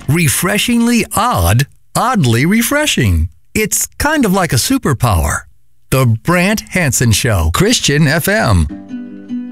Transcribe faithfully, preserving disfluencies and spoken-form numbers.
Refreshingly odd, oddly refreshing. It's kind of like a superpower. The Brant Hansen Show, Christian F M.